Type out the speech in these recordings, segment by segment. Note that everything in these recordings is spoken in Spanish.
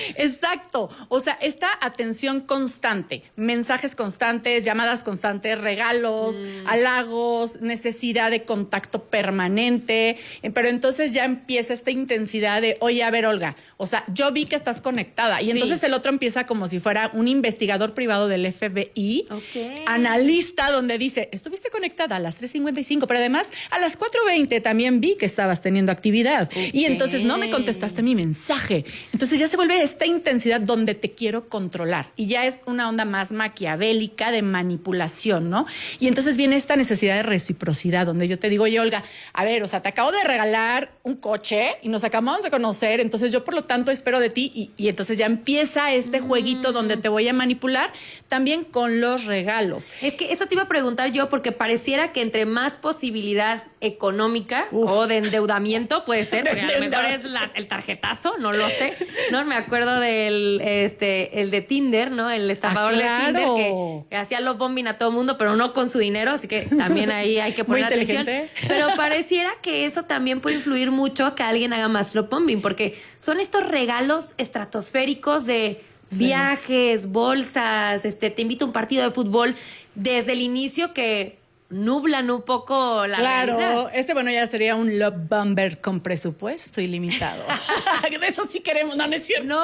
Exacto. O sea, esta atención constante, mensajes constantes, llamadas constantes, regalos, halagos, necesidad de contacto permanente. Pero entonces ya empieza esta intensidad de, oye, a ver, Olga, o sea, yo vi que estás conectada. Y entonces el otro empieza como si fuera un investigador privado del FBI, analista, donde dice, estuviste conectada a las 3:55, pero además a las 4:20 también vi que estabas teniendo actividad. Y entonces no me contestaste mi mensaje. Entonces ya se vuelve esta intensidad donde te quiero controlar. Y ya es una onda más maquiavélica de manipulación, ¿no? Y entonces viene esta necesidad de reciprocidad, donde yo te digo, oye, Olga, a ver, o sea, te acabo de regalar un coche y nos acabamos de conocer, entonces yo por lo tanto espero de ti y entonces ya empieza este jueguito donde te voy a manipular también con los regalos. Es que eso te iba a preguntar yo, porque pareciera que entre más posibilidad económica o de endeudamiento puede ser, porque a lo mejor es el tarjetazo, no lo sé, ¿no? Me acuerdo del el de Tinder, ¿no? El estafador de Tinder que hacía love bombing a todo mundo, pero no con su dinero, así que también ahí hay que poner atención. Pero pareciera que eso también puede influir mucho que alguien haga más love bombing, porque son estos regalos estratosféricos de viajes, bolsas, te invito a un partido de fútbol desde el inicio que nublan un poco la realidad. Claro, bueno, ya sería un love bomber con presupuesto ilimitado. De eso sí queremos, no es cierto.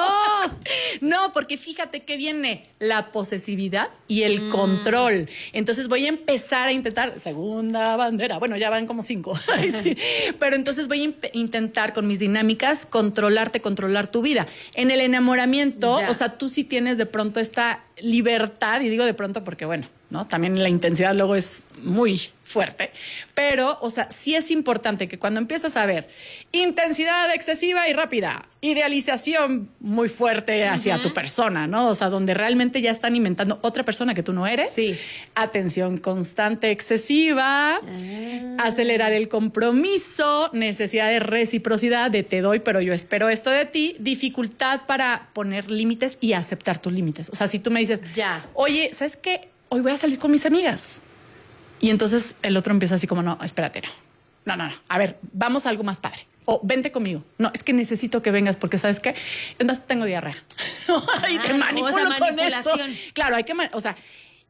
No, porque fíjate que viene la posesividad y el control. Entonces voy a empezar a intentar, segunda bandera, bueno, ya van como 5. Sí. Pero entonces voy a intentar con mis dinámicas controlar tu vida. En el enamoramiento, o sea, tú sí tienes de pronto esta libertad, y digo de pronto porque, bueno, ¿no? También la intensidad luego es muy fuerte. Pero, o sea, sí es importante que cuando empiezas a ver intensidad excesiva y rápida, idealización muy fuerte hacia tu persona, ¿no? O sea, donde realmente ya están inventando otra persona que tú no eres. Sí. Atención constante excesiva, acelerar el compromiso, necesidad de reciprocidad, de te doy, pero yo espero esto de ti, dificultad para poner límites y aceptar tus límites. O sea, si tú me dices, oye, ¿sabes qué? Hoy voy a salir con mis amigas. Y entonces el otro empieza así como, no, espérate, no. A ver, vamos a algo más padre. O vente conmigo. No, es que necesito que vengas porque, ¿sabes qué? Es más, tengo diarrea. Y te manipulo con eso. Claro, hay que... O sea,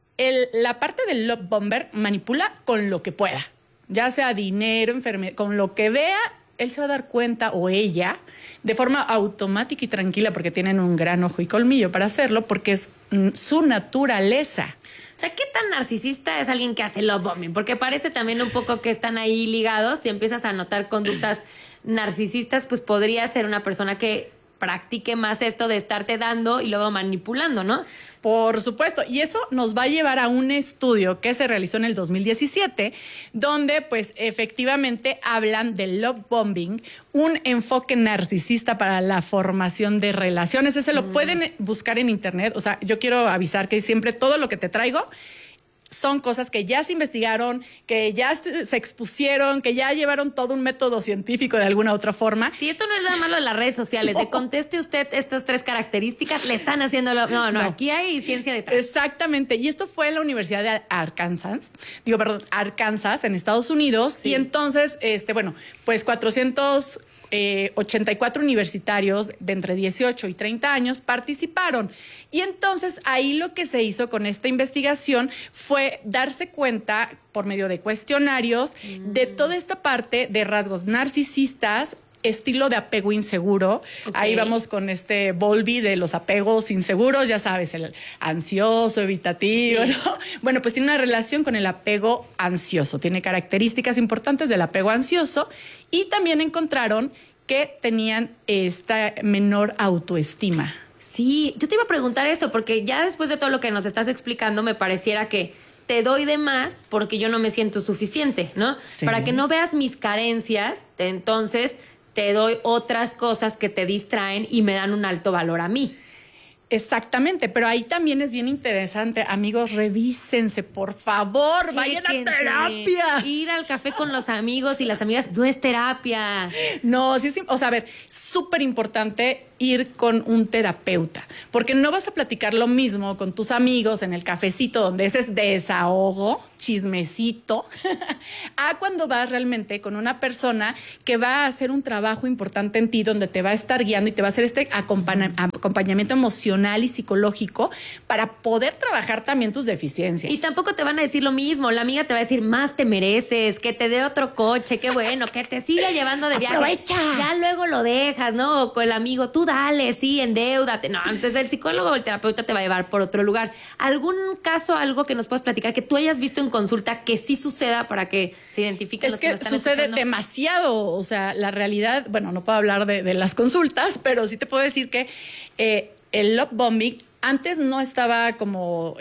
la parte del love bomber manipula con lo que pueda. Ya sea dinero, enfermedad, con lo que vea, él se va a dar cuenta, o ella, de forma automática y tranquila, porque tienen un gran ojo y colmillo para hacerlo, porque es su naturaleza. O sea, ¿qué tan narcisista es alguien que hace love bombing? Porque parece también un poco que están ahí ligados. Si empiezas a notar conductas narcisistas, pues podría ser una persona que practique más esto de estarte dando y luego manipulando, ¿no? Por supuesto, y eso nos va a llevar a un estudio que se realizó en el 2017, donde pues efectivamente hablan del love bombing, un enfoque narcisista para la formación de relaciones. Ese lo pueden buscar en internet. O sea, yo quiero avisar que siempre todo lo que te traigo son cosas que ya se investigaron, que ya se expusieron, que ya llevaron todo un método científico de alguna otra forma. Sí, esto no es nada malo de las redes sociales. De conteste usted estas 3 características, le están haciendo... No, aquí hay ciencia detrás. Exactamente. Y esto fue en la Universidad de Arkansas, en Estados Unidos. Sí. Y entonces, pues 484 universitarios de entre 18 y 30 años participaron. Y entonces ahí lo que se hizo con esta investigación fue darse cuenta por medio de cuestionarios de toda esta parte de rasgos narcisistas, estilo de apego inseguro. Ahí vamos con Bowlby de los apegos inseguros, ya sabes, el ansioso, evitativo, ¿no? Bueno, pues tiene una relación con el apego ansioso, tiene características importantes del apego ansioso, y también encontraron que tenían esta menor autoestima. Sí, yo te iba a preguntar eso, porque ya después de todo lo que nos estás explicando, me pareciera que te doy de más porque yo no me siento suficiente, ¿no? Sí. Para que no veas mis carencias, entonces te doy otras cosas que te distraen y me dan un alto valor a mí. Exactamente, pero ahí también es bien interesante. Amigos, revísense, por favor, vayan a terapia. Ir al café con los amigos y las amigas no es terapia. No, sí es, o sea, a ver, súper importante ir con un terapeuta, porque no vas a platicar lo mismo con tus amigos en el cafecito, donde ese es desahogo chismecito, a cuando vas realmente con una persona que va a hacer un trabajo importante en ti, donde te va a estar guiando y te va a hacer este acompañamiento emocional y psicológico para poder trabajar también tus deficiencias. Y tampoco te van a decir lo mismo. La amiga te va a decir, más te mereces, que te dé otro coche, qué bueno, que te siga llevando de viaje. ¡Aprovecha! Ya luego lo dejas, ¿no? O con el amigo, tú dale, sí, endeúdate. No, entonces el psicólogo o el terapeuta te va a llevar por otro lugar. ¿Algún caso, algo que nos puedas platicar que tú hayas visto en consulta que sí suceda para que se identifiquen los que lo están sucede escuchando? Demasiado. O sea, la realidad, bueno, no puedo hablar de las consultas, pero sí te puedo decir que el love bombing antes no estaba como,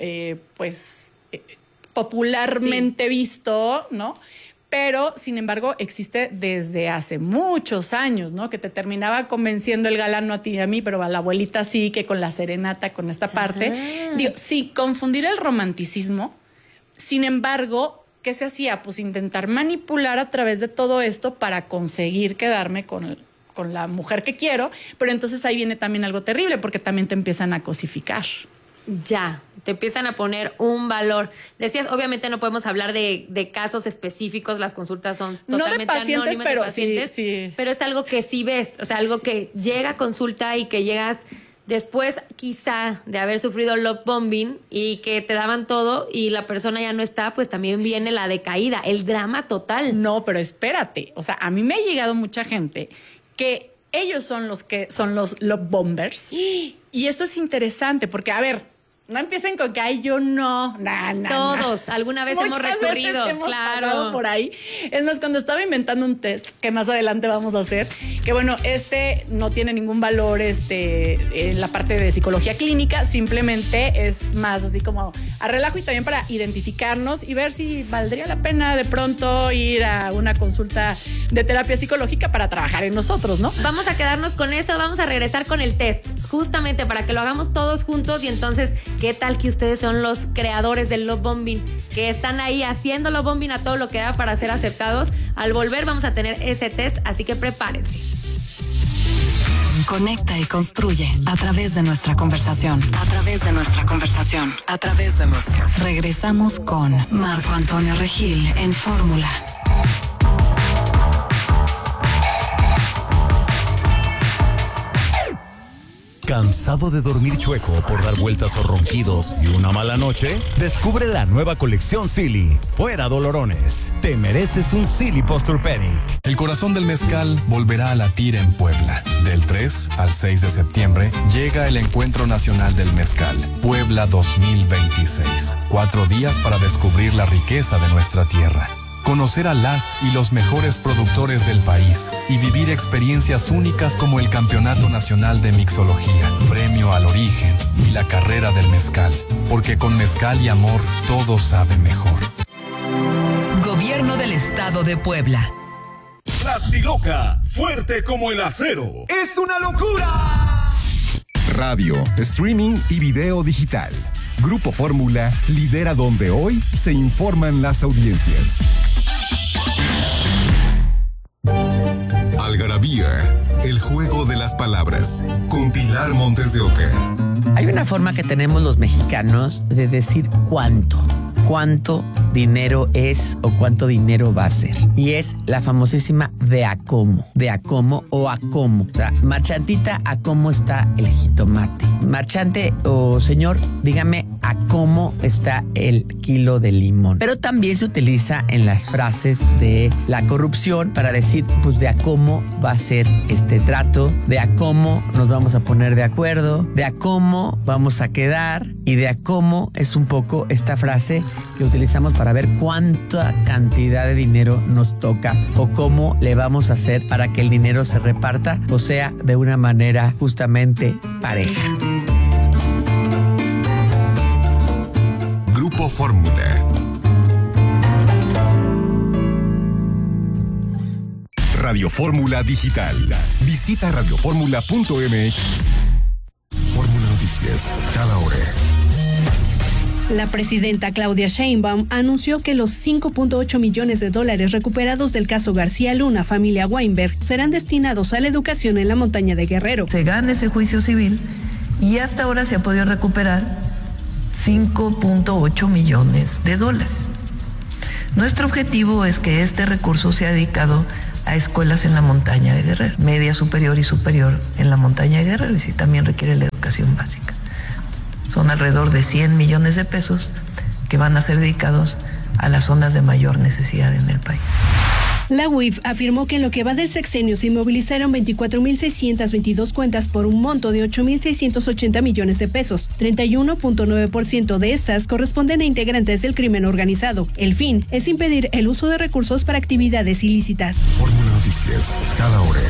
popularmente visto, ¿no? Pero, sin embargo, existe desde hace muchos años, ¿no? Que te terminaba convenciendo el galán, no a ti y a mí, pero a la abuelita sí, que con la serenata, con esta parte. Digo, sí, confundir el romanticismo. Sin embargo, ¿qué se hacía? Pues intentar manipular a través de todo esto para conseguir quedarme con la mujer que quiero. Pero entonces ahí viene también algo terrible, porque también te empiezan a cosificar. Ya, te empiezan a poner un valor. Decías, obviamente no podemos hablar de casos específicos, las consultas son totalmente no de pacientes, anónimas, pero de pacientes, sí. Pero es algo que sí ves, o sea, algo que llega a consulta y que llegas después quizá de haber sufrido love bombing y que te daban todo y la persona ya no está, pues también viene la decaída, el drama total. No, pero espérate, o sea, a mí me ha llegado mucha gente que ellos son los love bombers. Y esto es interesante porque, a ver, no empiecen con que ay, yo no. Todos, alguna vez hemos recurrido. Veces hemos claro. pasado por ahí. Es más, cuando estaba inventando un test que más adelante vamos a hacer, que bueno, no tiene ningún valor en la parte de psicología clínica, simplemente es más así como a relajo y también para identificarnos y ver si valdría la pena de pronto ir a una consulta de terapia psicológica para trabajar en nosotros, ¿no? Vamos a quedarnos con eso, vamos a regresar con el test, justamente para que lo hagamos todos juntos y entonces, ¿qué tal que ustedes son los creadores del love bombing? Que están ahí haciendo love bombing a todo lo que da para ser aceptados. Al volver vamos a tener ese test, así que prepárense. Conecta y construye a través de nuestra conversación. A través de nuestra conversación. A través de nuestra. Regresamos con Marco Antonio Regil en Fórmula. ¿Cansado de dormir chueco por dar vueltas o ronquidos y una mala noche? Descubre la nueva colección Silly. Fuera dolorones. Te mereces un Silly Posturepedic. El corazón del mezcal volverá a latir en Puebla. Del 3 al 6 de septiembre llega el Encuentro Nacional del Mezcal, Puebla 2026. 4 días para descubrir la riqueza de nuestra tierra. Conocer a las y los mejores productores del país y vivir experiencias únicas como el Campeonato Nacional de Mixología, Premio al Origen y la Carrera del Mezcal. Porque con mezcal y amor todo sabe mejor. Gobierno del Estado de Puebla. Plastiloca, fuerte como el acero. ¡Es una locura! Radio, streaming y video digital. Grupo Fórmula lidera donde hoy se informan las audiencias. Algarabía, el juego de las palabras, con Pilar Montes de Oca. Hay una forma que tenemos los mexicanos de decir cuánto dinero es o cuánto dinero va a ser. Y es la famosísima de a cómo o a cómo. O sea, marchantita, ¿a cómo está el jitomate? Marchante o señor, dígame a cómo está el kilo de limón. Pero también se utiliza en las frases de la corrupción para decir, pues de a cómo va a ser este trato, de a cómo nos vamos a poner de acuerdo, de a cómo vamos a quedar y de a cómo es un poco esta frase que utilizamos para ver cuánta cantidad de dinero nos toca o cómo le vamos a hacer para que el dinero se reparta, o sea, de una manera justamente pareja. Grupo Fórmula. Radio Fórmula Digital. Visita radioformula.mx. Fórmula Noticias, cada hora. La presidenta Claudia Sheinbaum anunció que los $5.8 millones recuperados del caso García Luna, familia Weinberg, serán destinados a la educación en la montaña de Guerrero. Se gana ese juicio civil y hasta ahora se ha podido recuperar $5.8 millones. Nuestro objetivo es que este recurso sea dedicado a escuelas en la montaña de Guerrero, media superior y superior en la montaña de Guerrero, y sí también requiere la educación básica. Son alrededor de 100 millones de pesos que van a ser dedicados a las zonas de mayor necesidad en el país. La UIF afirmó que en lo que va del sexenio se inmovilizaron 24.622 cuentas por un monto de 8.680 millones de pesos. 31.9% de estas corresponden a integrantes del crimen organizado. El fin es impedir el uso de recursos para actividades ilícitas. Fórmula Noticias, cada hora.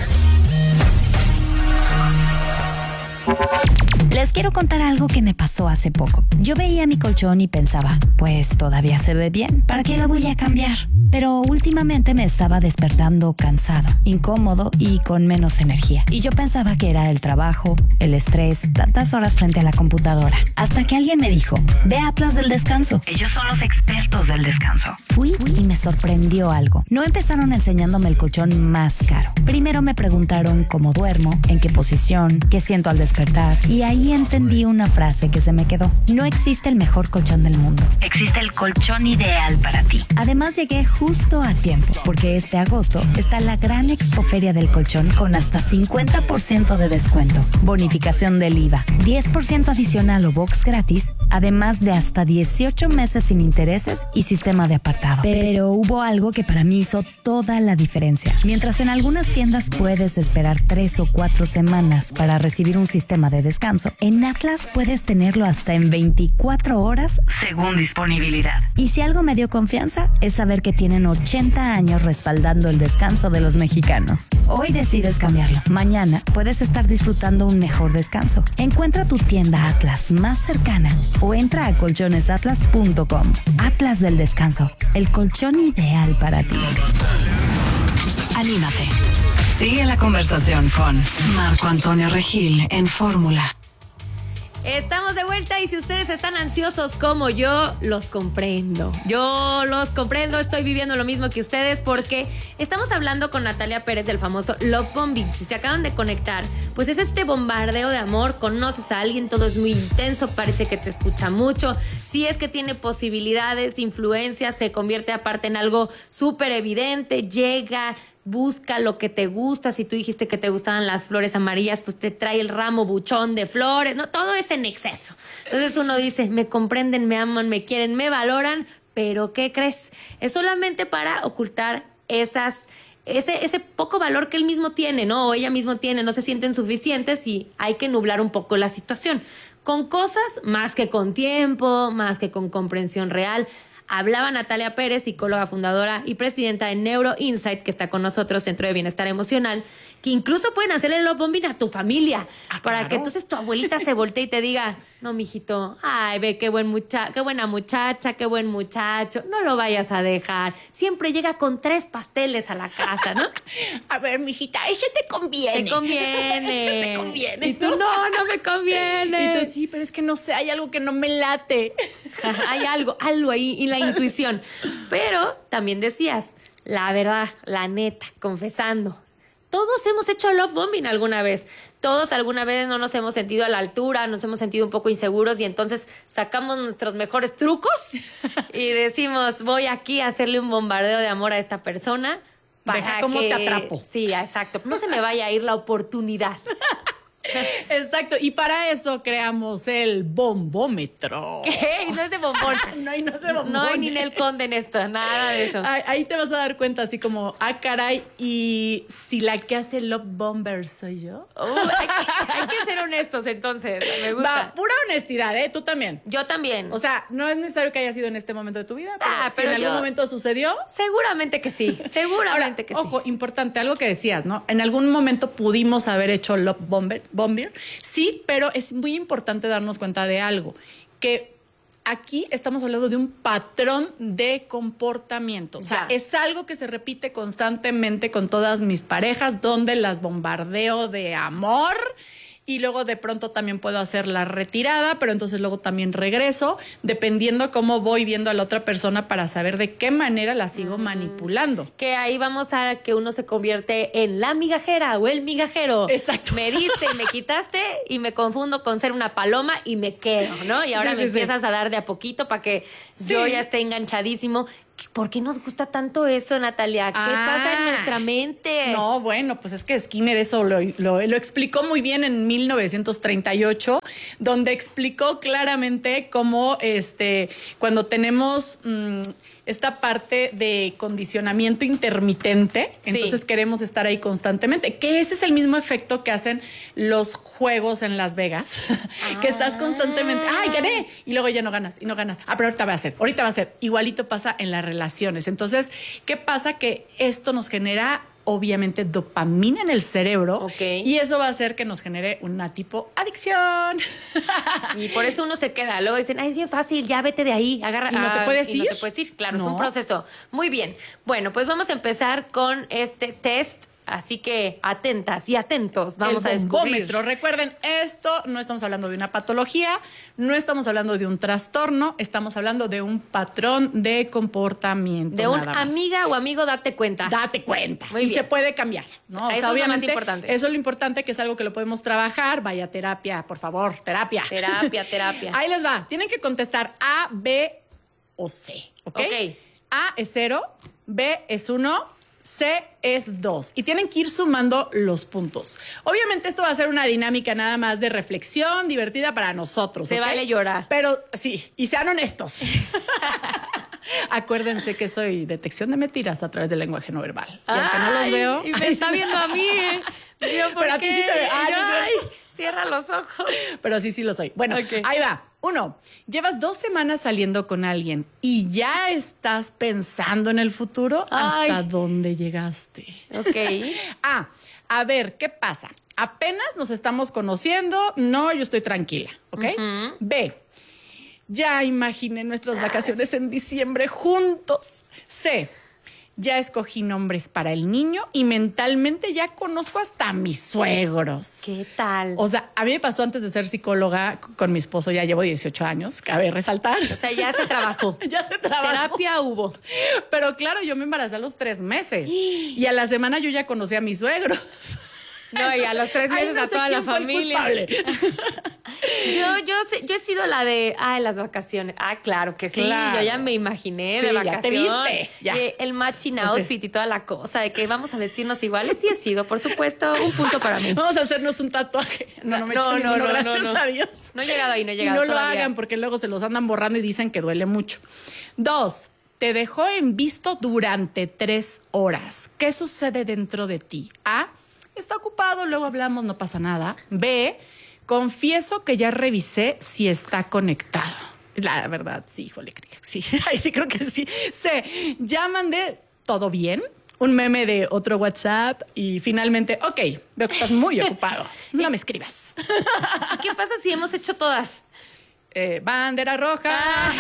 Les quiero contar algo que me pasó hace poco. Yo veía mi colchón y pensaba, pues todavía se ve bien, ¿para qué lo voy a cambiar? Pero últimamente me estaba despertando cansado, incómodo y con menos energía. Y yo pensaba que era el trabajo, el estrés, tantas horas frente a la computadora. Hasta que alguien me dijo, ve a Atlas del Descanso. Ellos son los expertos del descanso. Fui y me sorprendió algo. No empezaron enseñándome el colchón más caro. Primero me preguntaron cómo duermo, en qué posición, qué siento al despertar. Y ahí entendí una frase que se me quedó. No existe el mejor colchón del mundo. Existe el colchón ideal para ti. Además llegué justo a tiempo, porque este agosto está la gran expoferia del colchón con hasta 50% de descuento, bonificación del IVA, 10% adicional o box gratis, además de hasta 18 meses sin intereses y sistema de apartado. Pero hubo algo que para mí hizo toda la diferencia. Mientras en algunas tiendas puedes esperar 3 o 4 semanas para recibir un sistema de descanso, en Atlas puedes tenerlo hasta en 24 horas según disponibilidad. Y si algo me dio confianza es saber que tienen 80 años respaldando el descanso de los mexicanos. Hoy decides cambiarlo. Mañana puedes estar disfrutando un mejor descanso. Encuentra tu tienda Atlas más cercana o entra a colchonesatlas.com. Atlas del Descanso, el colchón ideal para ti. Anímate. Sigue la conversación con Marco Antonio Regil en Fórmula. Estamos de vuelta y si ustedes están ansiosos como yo, los comprendo. Yo los comprendo, estoy viviendo lo mismo que ustedes porque estamos hablando con Natalia Pérez del famoso Love Bombing. Si se acaban de conectar, pues es este bombardeo de amor, conoces a alguien, todo es muy intenso, parece que te escucha mucho. Si es que tiene posibilidades, influencias, se convierte aparte en algo súper evidente, llega, busca lo que te gusta. Si tú dijiste que te gustaban las flores amarillas, pues te trae el ramo buchón de flores, ¿no? Todo es en exceso. Entonces uno dice, me comprenden, me aman, me quieren, me valoran, pero ¿qué crees? Es solamente para ocultar ese poco valor que él mismo tiene, ¿no? O ella mismo tiene, no se sienten suficientes y hay que nublar un poco la situación. Con cosas más que con tiempo, más que con comprensión real. Hablaba Natalia Pérez, psicóloga fundadora y presidenta de Neuro Insight, que está con nosotros, Centro de Bienestar Emocional, que incluso pueden hacerle el love bombing a tu familia, para que entonces tu abuelita se voltee y te diga, no, mijito, ay, ve qué buena muchacha, qué buen muchacho, no lo vayas a dejar. Siempre llega con 3 pasteles a la casa, ¿no? A ver, mijita, ese te conviene. Te conviene. Ese te conviene. Y tú, no me conviene. Y tú, sí, pero es que no sé, hay algo que no me late. Hay algo ahí, y la intuición. Pero también decías, la verdad, la neta, confesando, todos hemos hecho love bombing alguna vez. Todos alguna vez no nos hemos sentido a la altura, nos hemos sentido un poco inseguros y entonces sacamos nuestros mejores trucos y decimos, voy aquí a hacerle un bombardeo de amor a esta persona. Deja cómo te atrapo. Sí, exacto. No se me vaya a ir la oportunidad. Exacto, y para eso creamos el bombómetro. ¿Qué? Y no es de bombón. No es de bombón. No hay Ninel Conde en esto, nada de eso. Ahí te vas a dar cuenta así como, caray, y si la que hace Love Bomber soy yo. Hay que ser honestos entonces, me gusta. Va, pura honestidad, ¿eh? Tú también. Yo también. O sea, no es necesario que haya sido en este momento de tu vida, pero si en algún momento sucedió. Seguramente que sí, seguramente. Ahora, que sí. Ojo, importante, algo que decías, ¿no? En algún momento pudimos haber hecho Love Bomber. Sí, pero es muy importante darnos cuenta de algo, que aquí estamos hablando de un patrón de comportamiento. O sea, es algo que se repite constantemente con todas mis parejas, donde las bombardeo de amor y luego de pronto también puedo hacer la retirada, pero entonces luego también regreso, dependiendo cómo voy viendo a la otra persona para saber de qué manera la sigo manipulando. Que ahí vamos a que uno se convierte en la migajera o el migajero. Exacto. Me diste y me quitaste y me confundo con ser una paloma y me quedo, ¿no? Y ahora me empiezas a dar de a poquito para que yo ya esté enganchadísimo. ¿Por qué nos gusta tanto eso, Natalia? ¿Qué pasa en nuestra mente? No, bueno, pues es que Skinner eso lo explicó muy bien en 1938, donde explicó claramente cómo cuando tenemos esta parte de condicionamiento intermitente, entonces queremos estar ahí constantemente, que ese es el mismo efecto que hacen los juegos en Las Vegas, que estás constantemente, ¡ay, gané! Y luego ya no ganas, y no ganas. Pero ahorita va a ser. Igualito pasa en las relaciones. Entonces, ¿qué pasa? Que esto nos genera obviamente dopamina en el cerebro y eso va a hacer que nos genere una tipo adicción. Y por eso uno se queda. Luego dicen, es bien fácil, ya vete de ahí, agarra. ¿Y no te puedes ir? No te puedes ir, claro, es un proceso. Muy bien. Bueno, pues vamos a empezar con este test. Así que atentas y atentos, vamos a descubrir. Recuerden, esto no estamos hablando de una patología, no estamos hablando de un trastorno, estamos hablando de un patrón de comportamiento. De un amiga o amigo, date cuenta. Date cuenta. Muy bien. Se puede cambiar, ¿no? Eso es lo más importante. Eso es lo importante, que es algo que lo podemos trabajar. Vaya terapia, por favor, terapia. Terapia. Ahí les va. Tienen que contestar A, B o C, ¿ok? A es 0, B es 1, C es 2 y tienen que ir sumando los puntos. Obviamente esto va a ser una dinámica nada más de reflexión divertida para nosotros. Se vale llorar. Pero sí, y sean honestos. Acuérdense que soy detección de mentiras a través del lenguaje no verbal. Y aunque no los veo... Y me está viendo a mí. Digo, ¿por pero a ti sí te veo. Cierra los ojos. Pero sí lo soy. Bueno, ahí va. 1, llevas 2 semanas saliendo con alguien y ya estás pensando en el futuro. ¿Hasta dónde llegaste? A ver, ¿qué pasa? Apenas nos estamos conociendo. No, yo estoy tranquila, ¿ok? B, ya imaginé nuestras vacaciones en diciembre juntos. C, ya escogí nombres para el niño y mentalmente ya conozco hasta mis suegros. ¿Qué tal? O sea, a mí me pasó antes de ser psicóloga con mi esposo, ya llevo 18 años, cabe resaltar. O sea, ya se trabajó. Ya se trabajó. Terapia hubo. Pero claro, yo me embaracé a los 3 meses y a la semana yo ya conocí a mis suegros. No, y a los 3 meses a toda la familia. Yo he sido la de, las vacaciones. Claro que sí. Claro. Yo ya me imaginé de vacaciones. Ya te viste. Ya. El matching outfit y toda la cosa, de que vamos a vestirnos iguales. Sí he sido, por supuesto, un punto para mí. Vamos a hacernos un tatuaje. No, gracias a Dios. No he llegado ahí, Y no lo hagan porque luego se los andan borrando y dicen que duele mucho. 2, te dejó en visto durante 3 horas. ¿Qué sucede dentro de ti? A, está ocupado, luego hablamos, no pasa nada. B, confieso que ya revisé si está conectado. La verdad, sí, híjole, sí. Ay, sí, creo que sí. C, ya mandé todo bien, un meme de otro WhatsApp y finalmente, veo que estás muy ocupado. No me escribas. ¿Y qué pasa si hemos hecho todas? Bandera roja,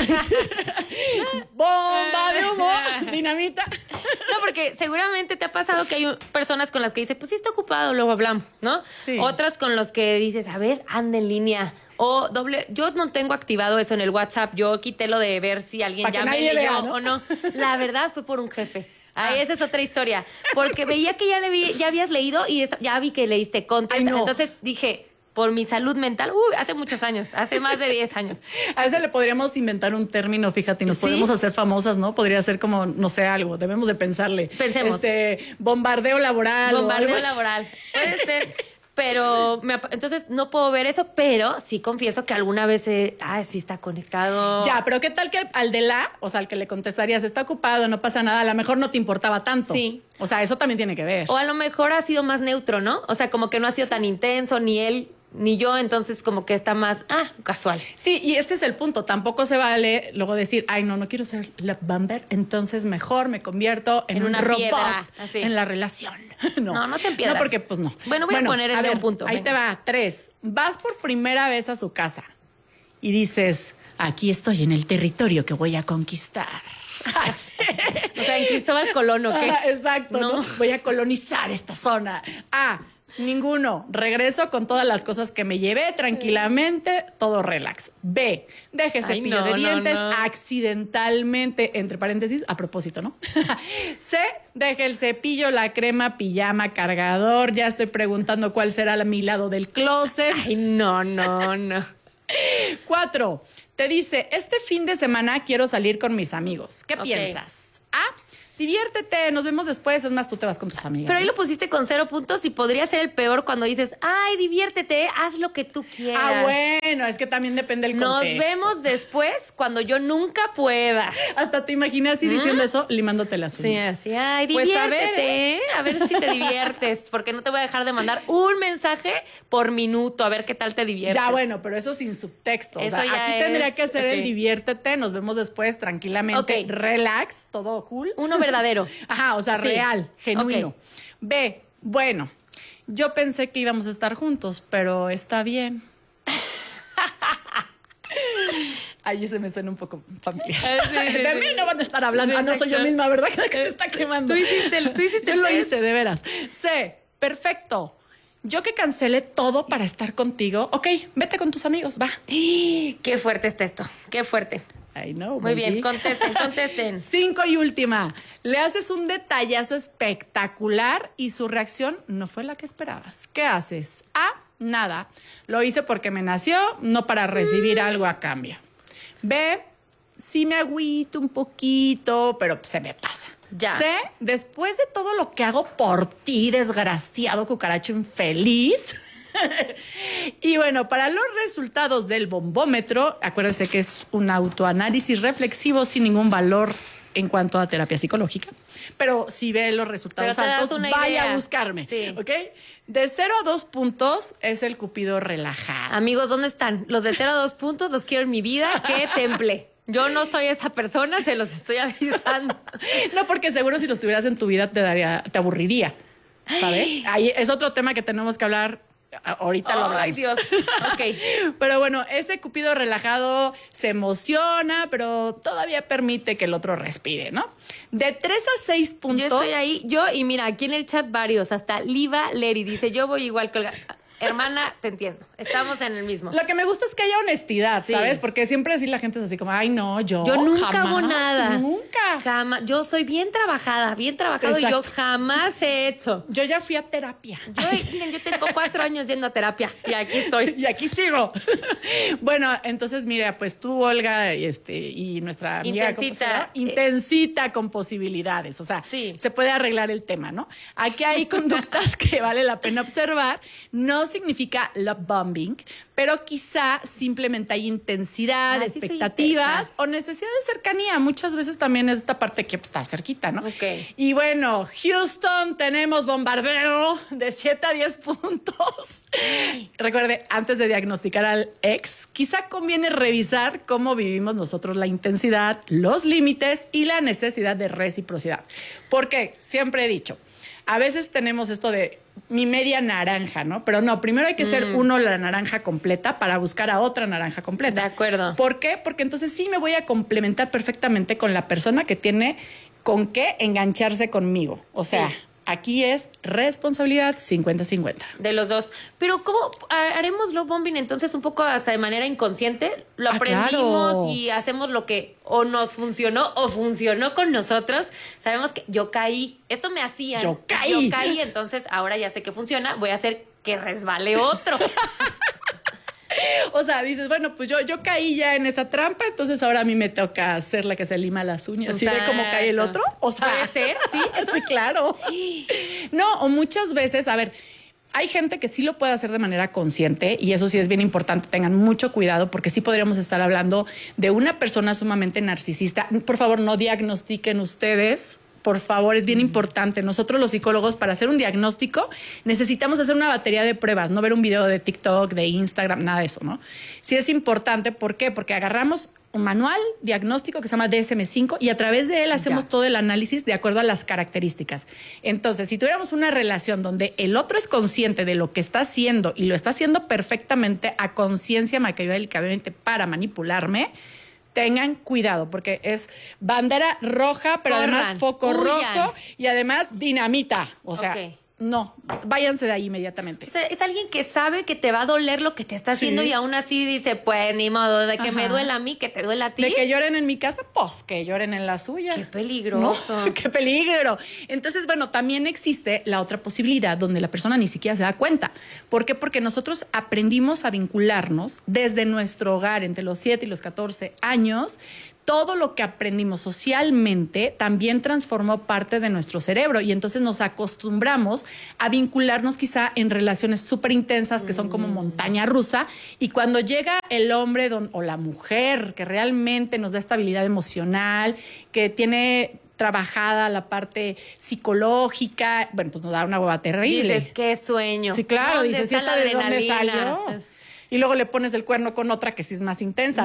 bomba de humo, dinamita. No, porque seguramente te ha pasado que hay personas con las que dices, pues sí está ocupado, luego hablamos, ¿no? Sí. Otras con los que dices, a ver, anda en línea. O yo no tengo activado eso en el WhatsApp, yo quité lo de ver si alguien ya me leyó o no. La verdad fue por un jefe. Esa es otra historia. Porque veía que ya habías leído y ya vi que leíste contesta. No. Entonces dije, por mi salud mental, hace muchos años, hace más de 10 años. A ese le podríamos inventar un término, fíjate, y nos podemos hacer famosas, ¿no? Podría ser como, no sé, algo, debemos de pensarle. Pensemos. Bombardeo laboral. Bombardeo laboral, puede ser. Pero entonces no puedo ver eso, pero sí confieso que alguna vez sí está conectado. Ya, pero ¿qué tal que al al que le contestarías, está ocupado, no pasa nada, a lo mejor no te importaba tanto? Sí. O sea, eso también tiene que ver. O a lo mejor ha sido más neutro, ¿no? O sea, como que no ha sido tan intenso, ni él ni yo, entonces como que está más casual. Sí, y este es el punto. Tampoco se vale luego decir, no quiero ser love bomber, entonces mejor me convierto en un robot piedra, en la relación. No se empiedras. No, porque pues no. Bueno, voy a poner el de un punto. Ahí te va. 3. Vas por primera vez a su casa y dices, aquí estoy en el territorio que voy a conquistar. O sea, en Cristóbal Colón, ¿o qué? Exacto, ¿no? Voy a colonizar esta zona. Ninguno. Regreso con todas las cosas que me llevé tranquilamente, todo relax. B, deje cepillo de dientes accidentalmente, entre paréntesis, a propósito, ¿no? C, deje el cepillo, la crema, pijama, cargador. Ya estoy preguntando cuál será mi lado del closet. No. 4, te dice, este fin de semana quiero salir con mis amigos. ¿Qué piensas? A, diviértete, nos vemos después. Es más, tú te vas con tus amigas. Pero ahí lo pusiste con 0 puntos y podría ser el peor cuando dices, ay, diviértete, haz lo que tú quieras. Ah, bueno, es que también depende del contexto. Nos vemos después cuando yo nunca pueda. Hasta te imaginas así diciendo eso, limándote las uñas. Sí, así, ay, Pues diviértete, a ver si te diviertes, porque no te voy a dejar de mandar un mensaje por minuto, a ver qué tal te diviertes. Ya, bueno, pero eso sin subtexto. Eso o sea, ya aquí es, tendría que ser el ok. diviértete, nos vemos después tranquilamente, Ok. relax, todo cool. Uno verdadero. Ajá, o sea, Sí. real, genuino. Ok. B, bueno, yo pensé que íbamos a estar juntos, pero está bien. Ahí se me suena un poco familiar. De mí no van a estar hablando. Sí, Ah, no soy yo exacto. misma, ¿verdad? Que se está quemando. Tú hiciste el Yo lo test. hice, de veras. C, perfecto. Yo que cancelé todo para estar contigo. Ok, vete con tus amigos, va. Qué fuerte está esto, qué fuerte. I know, Muy baby. bien, contesten. 5 y última. Le haces un detallazo espectacular y su reacción no fue la que esperabas. ¿Qué haces? A, nada. Lo hice porque me nació, no para recibir algo a cambio. B, sí me agüito un poquito, pero se me pasa. Ya. C, después de todo lo que hago por ti, desgraciado cucaracho infeliz. Y bueno, para los resultados del bombómetro, acuérdense que es un autoanálisis reflexivo sin ningún valor en cuanto a terapia psicológica. Pero si ve los resultados Pero te das altos, una vaya idea. a buscarme. Sí. ¿Ok? De 0 a 2 puntos es el cupido relajado. Amigos, ¿dónde están? Los de 0 a 2 puntos los quiero en mi vida. ¡Qué temple! Yo no soy esa persona, se los estoy avisando. No, porque seguro si los tuvieras en tu vida te aburriría. ¿Sabes? Ahí es otro tema que tenemos que hablar. Ahorita lo hablamos. Ay, Dios. Ok. Pero bueno, ese cupido relajado se emociona, pero todavía permite que el otro respire, ¿no? De 3 a 6 puntos. Yo estoy ahí, y mira, aquí en el chat varios, hasta Liva Leri dice, yo voy igual que Olga. Hermana, te entiendo. Estamos en el mismo. Lo que me gusta es que haya honestidad, Sí. ¿sabes? Porque siempre así la gente es así como, ay, no, yo Nunca jamás, hago nada. Nunca. Jamás. Yo soy bien trabajado Exacto. y yo jamás he hecho. Yo ya fui a terapia. Yo tengo 4 años yendo a terapia y aquí estoy. Y aquí sigo. Bueno, entonces, mira, pues tú, Olga, y nuestra amiga, ¿cómo se llama? Intensita con posibilidades. O sea, Sí. se puede arreglar el tema, ¿no? Aquí hay conductas que vale la pena observar. No significa love bombing, pero quizá simplemente hay intensidad, Ah, sí soy expectativas intensa. o necesidad de cercanía. Muchas veces también es esta parte que estar cerquita, ¿no? Ok. Y bueno, Houston, tenemos bombardeo de 7 a 10 puntos. Recuerde, antes de diagnosticar al ex, quizá conviene revisar cómo vivimos nosotros la intensidad, los límites y la necesidad de reciprocidad. Porque siempre he dicho, a veces tenemos esto de mi media naranja, ¿no? Pero no, primero hay que ser uno la naranja completa para buscar a otra naranja completa. De acuerdo. ¿Por qué? Porque entonces sí me voy a complementar perfectamente con la persona que tiene con qué engancharse conmigo. O sea, Sí. aquí es responsabilidad 50-50. De los dos. Pero ¿cómo haremos love bombing entonces un poco hasta de manera inconsciente? Lo Ah, aprendimos claro. y hacemos lo que o nos funcionó o funcionó con nosotros. Sabemos que yo caí. Esto me hacía. Yo caí. Entonces ahora ya sé que funciona. Voy a hacer que resbale otro. O sea, dices, bueno, pues yo caí ya en esa trampa, entonces ahora a mí me toca ser la que se lima las uñas. ¿Y ve cómo cae el otro? O sea, Puede ser, sí, eso. Sí, claro. No, o muchas veces, a ver, hay gente que sí lo puede hacer de manera consciente y eso sí es bien importante. Tengan mucho cuidado porque sí podríamos estar hablando de una persona sumamente narcisista. Por favor, no diagnostiquen ustedes. Por favor, es bien importante. Nosotros los psicólogos, para hacer un diagnóstico, necesitamos hacer una batería de pruebas, no ver un video de TikTok, de Instagram, nada de eso, ¿no? Sí es importante. ¿Por qué? Porque agarramos un manual diagnóstico que se llama DSM-5 y a través de él hacemos todo el análisis de acuerdo a las características. Entonces, si tuviéramos una relación donde el otro es consciente de lo que está haciendo y lo está haciendo perfectamente a conciencia maquiavélicamente para manipularme, tengan cuidado porque es bandera roja, pero Corran, además foco huyan. rojo y además dinamita. O sea, Ok. no, váyanse de ahí inmediatamente. O sea, es alguien que sabe que te va a doler lo que te está haciendo Sí. y aún así dice, pues ni modo, de que me Ajá. duela a mí, que te duela a ti. De que lloren en mi casa, pues que lloren en la suya. Qué peligroso. No, qué peligro. Entonces, bueno, también existe la otra posibilidad donde la persona ni siquiera se da cuenta. ¿Por qué? Porque nosotros aprendimos a vincularnos desde nuestro hogar entre los 7 y los 14 años. todo lo que aprendimos socialmente también transformó parte de nuestro cerebro y entonces nos acostumbramos a vincularnos quizá en relaciones súper intensas que son como montaña rusa y cuando llega el hombre o la mujer que realmente nos da estabilidad emocional, que tiene trabajada la parte psicológica, bueno, pues nos da una hueva terrible. Dices, qué sueño. Sí, claro, dices, ¿sí está de dónde salió? Y luego le pones el cuerno con otra que sí es más intensa,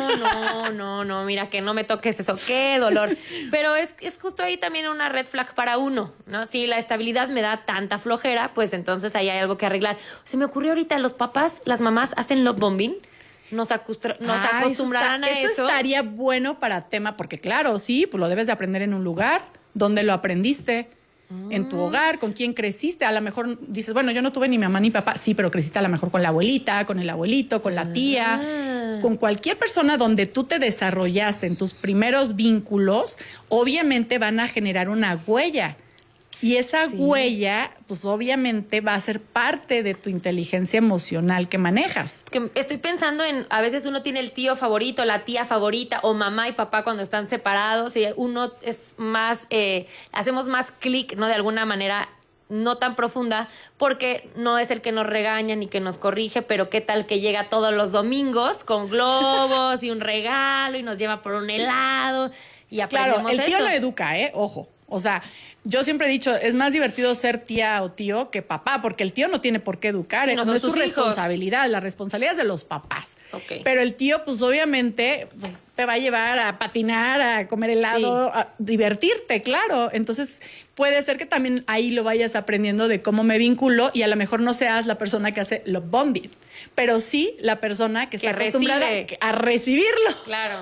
¿no? No, mira, que no me toques eso, qué dolor. Pero es justo ahí también una red flag para uno, ¿no? Si la estabilidad me da tanta flojera, pues entonces ahí hay algo que arreglar. Se me ocurrió ahorita, los papás, las mamás hacen love bombing. Nos acostumbrarán a eso. Eso estaría bueno para tema, porque claro, sí, pues lo debes de aprender en un lugar donde lo aprendiste. En tu hogar, con quién creciste. A lo mejor dices, bueno, yo no tuve ni mamá ni papá. Sí, pero creciste a lo mejor con la abuelita, con el abuelito, con la tía. Con cualquier persona donde tú te desarrollaste en tus primeros vínculos, obviamente van a generar una huella. Y esa huella, pues obviamente va a ser parte de tu inteligencia emocional que manejas. Estoy pensando en, a veces uno tiene el tío favorito, la tía favorita, o mamá y papá cuando están separados, y uno es más, hacemos más clic, ¿no? De alguna manera no tan profunda, porque no es el que nos regaña ni que nos corrige, pero qué tal que llega todos los domingos con globos y un regalo y nos lleva por un helado y aprendemos eso. Claro, el tío lo educa, ojo. O sea, yo siempre he dicho, es más divertido ser tía o tío que papá, porque el tío no tiene por qué educar, sí, no es su responsabilidad, la responsabilidad es de los papás. Okay. Pero el tío, pues obviamente, pues, te va a llevar a patinar, a comer helado, a divertirte, claro. Entonces, puede ser que también ahí lo vayas aprendiendo de cómo me vinculo y a lo mejor no seas la persona que hace love bombing, pero sí la persona que está acostumbrada a recibirlo. Claro.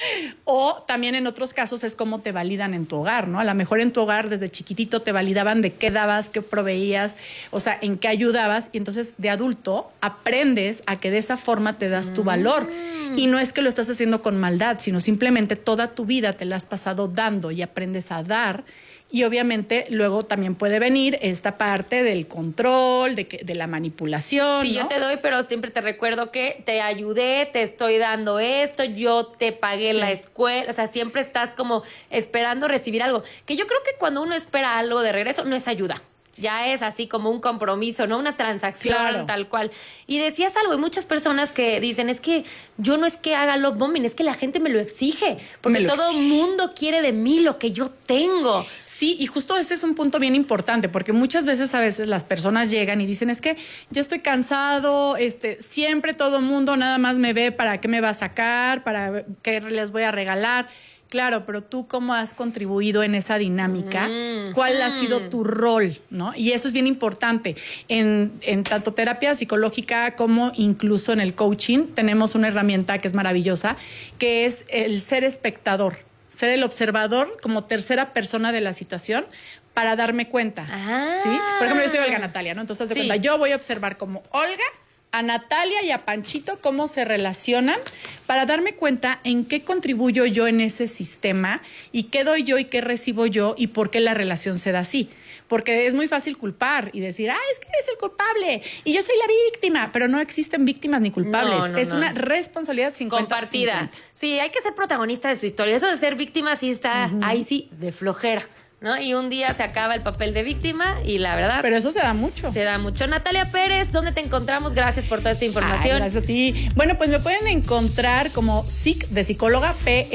O también en otros casos es cómo te validan en tu hogar, ¿no? A lo mejor en tu hogar desde chiquitito te validaban de qué dabas, qué proveías, o sea, en qué ayudabas y entonces de adulto aprendes a que de esa forma te das tu valor. Y no es que lo estás haciendo con maldad, sino simplemente toda tu vida te la has pasado dando y aprendes a dar. Y obviamente luego también puede venir esta parte del control, de la manipulación. Sí, ¿no? Yo te doy, pero siempre te recuerdo que te ayudé, te estoy dando esto, yo te pagué la escuela. O sea, siempre estás como esperando recibir algo. Que yo creo que cuando uno espera algo de regreso, no es ayuda. Ya es así como un compromiso, ¿no? Una transacción, tal cual. Y decías algo, hay muchas personas que dicen, es que yo no es que haga love bombing, es que la gente me lo exige. Porque todo el mundo quiere de mí lo que yo tengo. Sí, y justo ese es un punto bien importante, porque muchas veces a veces las personas llegan y dicen, es que yo estoy cansado, siempre todo el mundo nada más me ve para qué me va a sacar, para qué les voy a regalar. Claro, pero tú cómo has contribuido en esa dinámica, cuál ha sido tu rol, ¿no? Y eso es bien importante. En tanto terapia psicológica como incluso en el coaching tenemos una herramienta que es maravillosa, que es el ser espectador, ser el observador como tercera persona de la situación para darme cuenta, ¿sí? Por ejemplo, yo soy Olga Natalia, ¿no? Entonces, cuenta, yo voy a observar como Olga, a Natalia y a Panchito cómo se relacionan para darme cuenta en qué contribuyo yo en ese sistema y qué doy yo y qué recibo yo y por qué la relación se da así. Porque es muy fácil culpar y decir, es que eres el culpable y yo soy la víctima, pero no existen víctimas ni culpables. Es una responsabilidad 50-50. Compartida. Sí, hay que ser protagonista de su historia. Eso de ser víctima sí está ahí sí de flojera, ¿no? Y un día se acaba el papel de víctima y la verdad... Pero eso se da mucho. Se da mucho. Natalia Pérez, ¿dónde te encontramos? Gracias por toda esta información. Gracias a ti. Bueno, pues me pueden encontrar como psic de psicóloga,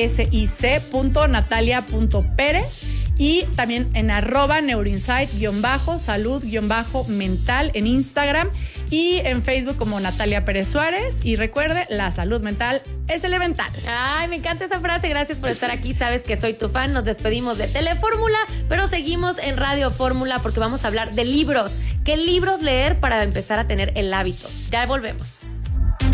psic.natalia.pérez y también en @neuroinsight_salud_mental en Instagram y en Facebook como Natalia Pérez Suárez. Y recuerde, la salud mental es elemental. Ay, me encanta esa frase. Gracias por estar aquí. Sabes que soy tu fan. Nos despedimos de Telefórmula, pero seguimos en Radio Fórmula porque vamos a hablar de libros. ¿Qué libros leer para empezar a tener el hábito? Ya volvemos.